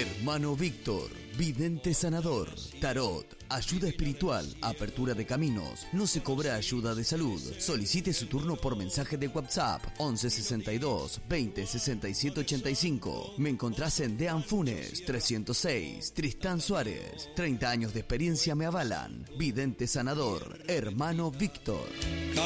Hermano Víctor, vidente sanador, tarot, ayuda espiritual, apertura de caminos, no se cobra ayuda de salud. Solicite su turno por mensaje de WhatsApp 11 62 20 67 85. Me encontrás en Dean Funes 306, Tristán Suárez. 30 años de experiencia me avalan. Vidente sanador, Hermano Víctor.